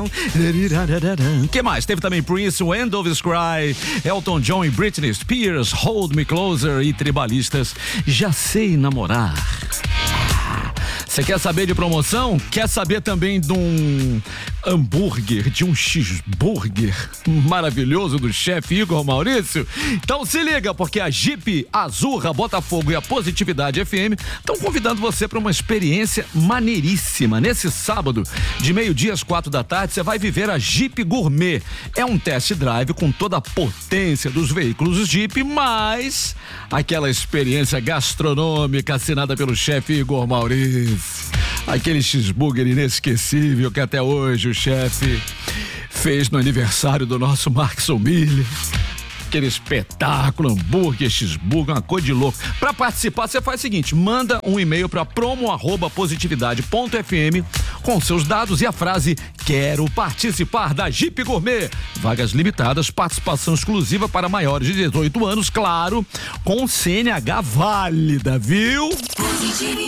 Que mais? Teve também Prince, End of Cry, Elton John e Britney Spears, Hold Me Closer e Tribalistas, Já Sei Namorar. Você quer saber de promoção? Quer saber também de um hambúrguer, de um cheeseburger maravilhoso do chefe Igor Maurício? Então se liga, porque a Jeep, Azurra, Botafogo e a Positividade FM estão convidando você para uma experiência maneiríssima. Nesse sábado, de 12:00 às 16h, você vai viver a Jeep Gourmet. É um test drive com toda a potência dos veículos Jeep, mas aquela experiência gastronômica assinada pelo chefe Igor Maurício. Aquele cheeseburger inesquecível que até hoje o chefe fez no aniversário do nosso Markson Miller. Aquele espetáculo, hambúrguer, cheeseburger, uma coisa de louco. Para participar, você faz o seguinte: manda um e-mail para promo@positividade.fm com seus dados e a frase "Quero participar da Jeep Gourmet". Vagas limitadas, participação exclusiva para maiores de 18 anos, claro, com CNH válida, viu?